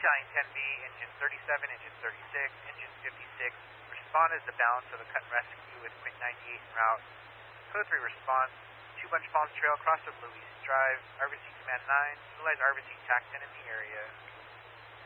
Battalion 10B, Engine 37, Engine 36, Engine 56, responded to the balance of the cut and rescue with Quint 98 en route. Code 3 response, 2 Bunch Palms Trail, cross of Louise Drive, RVC Command 9, utilize RVC TAC-10 in the area.